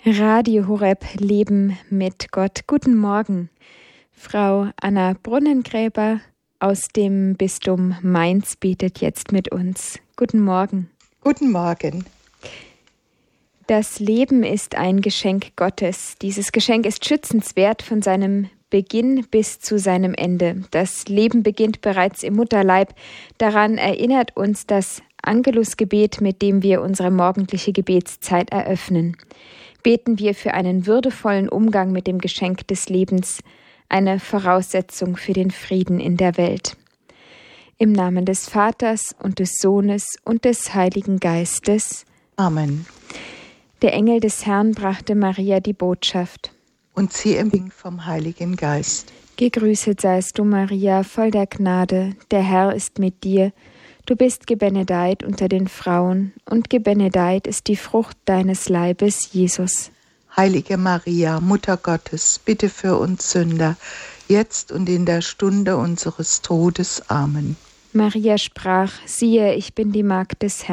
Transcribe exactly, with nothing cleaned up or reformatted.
Radio Horeb Leben mit Gott. Guten Morgen. Frau Anna Brunnengräber aus dem Bistum Mainz betet jetzt mit uns. Guten Morgen. Guten Morgen. Das Leben ist ein Geschenk Gottes. Dieses Geschenk ist schützenswert von seinem Beginn bis zu seinem Ende. Das Leben beginnt bereits im Mutterleib. Daran erinnert uns das Angelusgebet, mit dem wir unsere morgendliche Gebetszeit eröffnen. Beten wir für einen würdevollen Umgang mit dem Geschenk des Lebens, eine Voraussetzung für den Frieden in der Welt. Im Namen des Vaters und des Sohnes und des Heiligen Geistes. Amen. Der Engel des Herrn brachte Maria die Botschaft. Und sie empfing vom Heiligen Geist. Gegrüßet seist du, Maria, voll der Gnade, der Herr ist mit dir. Du bist gebenedeit unter den Frauen, und gebenedeit ist die Frucht deines Leibes, Jesus. Heilige Maria, Mutter Gottes, bitte für uns Sünder, jetzt und in der Stunde unseres Todes. Amen. Maria sprach: Siehe, ich bin die Magd des Herrn.